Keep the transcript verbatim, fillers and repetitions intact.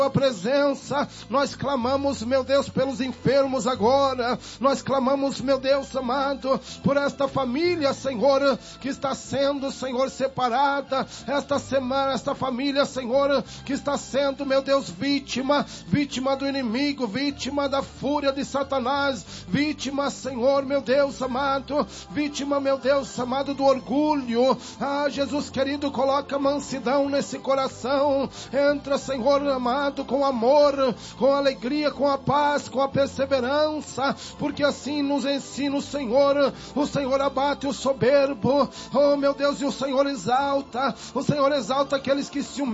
tua presença. Nós clamamos, meu Deus, pelos enfermos agora. Nós clamamos, meu Deus amado, por esta família, Senhor, que está sendo, Senhor, separada. Esta semana, esta família, Senhor, que está sendo, meu Deus, vítima, vítima do inimigo, vítima da fúria de Satanás, vítima, Senhor, meu Deus amado, vítima, meu Deus amado, do orgulho. Ah, Jesus querido, coloca mansidão nesse coração. Entra, Senhor amado, com amor, com alegria, com a paz, com a perseverança, porque assim nos ensina o Senhor. O Senhor abate o soberbo, oh meu Deus, e o Senhor exalta, o Senhor exalta aqueles que se humilham.